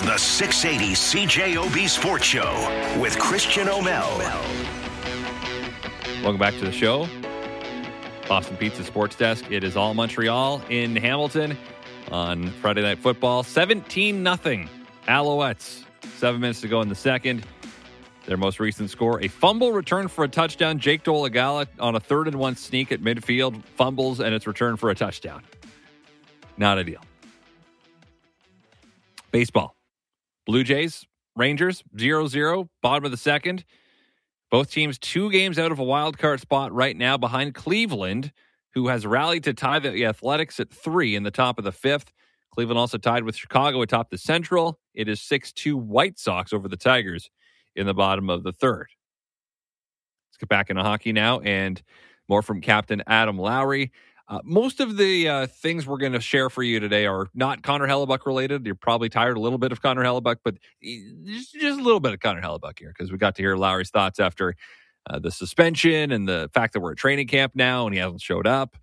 the 680 CJOB Sports Show with Christian O'Mel. Welcome back to the show. Boston Pizza Sports Desk. It is all Montreal in Hamilton on Friday Night Football. 17-0 Alouettes. 7 minutes to go in the second. Their most recent score, a fumble return for a touchdown. Jake Dolegala on a 3rd-and-1 sneak at midfield, fumbles, and it's returned for a touchdown. Not ideal. Baseball. Blue Jays, Rangers, 0-0, bottom of the second. Both teams 2 games out of a wild card spot right now behind Cleveland, who has rallied to tie the Athletics at 3 in the top of the 5th. Cleveland also tied with Chicago atop the Central. It is 6-2 White Sox over the Tigers in the bottom of the 3rd. Let's get back into hockey now and more from Captain Adam Lowry. Most of the things we're going to share for you today are not Connor Hellebuyck related. You're probably tired a little bit of Connor Hellebuyck, but just a little bit of Connor Hellebuyck here because we got to hear Lowry's thoughts after the suspension and the fact that we're at training camp now and he hasn't showed up.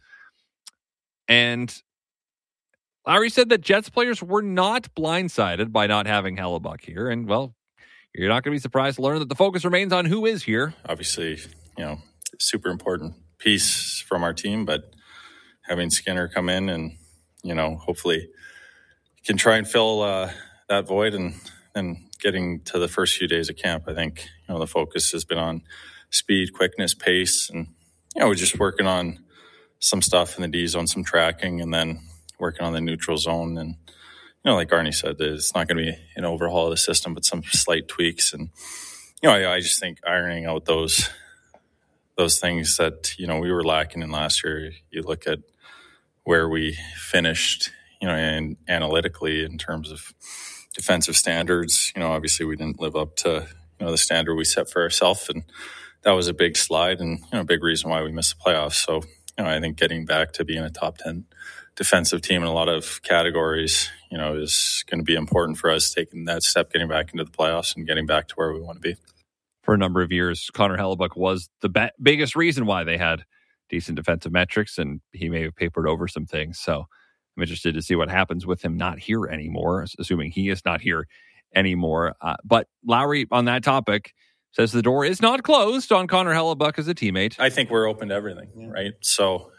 And Lowry said that Jets players were not blindsided by not having Hellebuyck here. And, well, you're not going to be surprised to learn that the focus remains on who is here. Obviously, super important piece from our team, but having Skinner come in and, hopefully can try and fill that void and getting to the first few days of camp. I think, the focus has been on speed, quickness, pace, and, we're just working on some stuff in the D zone, some tracking, and then working on the neutral zone. And, like Arnie said, it's not going to be an overhaul of the system, but some slight tweaks. And, I just think ironing out those things that, we were lacking in last year. You look at where we finished, and analytically in terms of defensive standards, obviously we didn't live up to, the standard we set for ourselves. And that was a big slide and, a big reason why we missed the playoffs. So, I think getting back to being a top 10 defensive team in a lot of categories, is going to be important for us, taking that step, getting back into the playoffs and getting back to where we want to be. For a number of years, Connor Hellebuyck was the biggest reason why they had decent defensive metrics, and he may have papered over some things. So I'm interested to see what happens with him not here anymore, assuming he is not here anymore. But Lowry, on that topic, says the door is not closed on Connor Hellebuyck as a teammate. I think we're open to everything, right? So,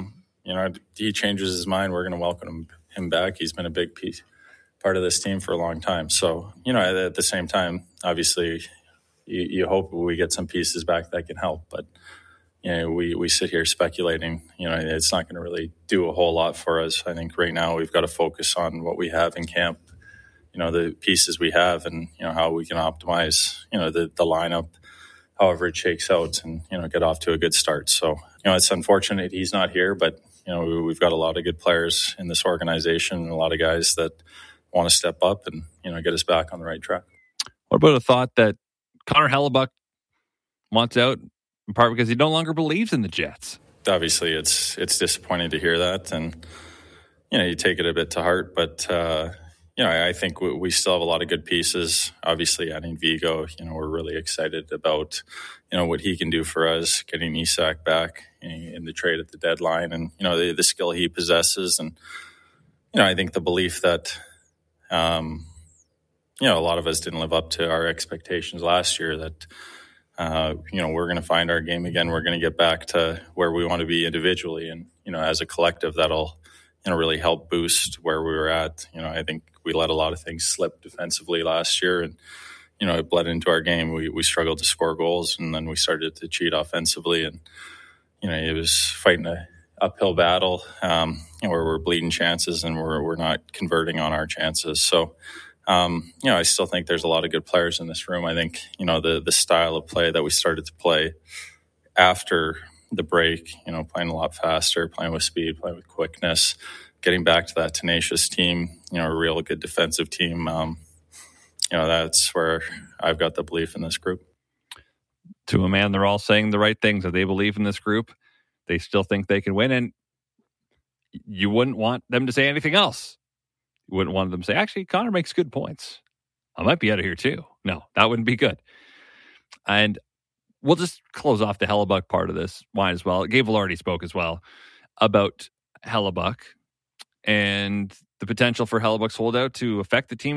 he changes his mind, we're going to welcome him back. He's been a big part of this team for a long time. So, at the same time, obviously, you hope we get some pieces back that can help. But, we sit here speculating, it's not going to really do a whole lot for us. I think right now we've got to focus on what we have in camp, the pieces we have and, how we can optimize, the lineup, however it shakes out and, get off to a good start. So, it's unfortunate he's not here, but, we've got a lot of good players in this organization and a lot of guys that want to step up and, get us back on the right track. What about a thought that Connor Hellebuyck wants out in part because he no longer believes in the Jets? Obviously, it's disappointing to hear that, and you take it a bit to heart. But I think we still have a lot of good pieces. Obviously, adding Vigo, we're really excited about what he can do for us. Getting Isak back in the trade at the deadline, and the skill he possesses, and I think the belief that a lot of us didn't live up to our expectations last year. That we're going to find our game again. We're going to get back to where we want to be individually. And, as a collective, that'll, really help boost where we were at. I think we let a lot of things slip defensively last year and, it bled into our game. We struggled to score goals and then we started to cheat offensively. And, it was fighting an uphill battle where we're bleeding chances and we're not converting on our chances. So, I still think there's a lot of good players in this room. I think, the style of play that we started to play after the break, playing a lot faster, playing with speed, playing with quickness, getting back to that tenacious team, a real good defensive team. That's where I've got the belief in this group. To a man, they're all saying the right things, that they believe in this group. They still think they can win, and you wouldn't want them to say anything else. You wouldn't want them to say, actually, Connor makes good points. I might be out of here too. No, that wouldn't be good. And we'll just close off the Hellebuyck part of this wine as well. Gabe Vilardi spoke as well about Hellebuyck and the potential for Hellebuyck's holdout to affect the team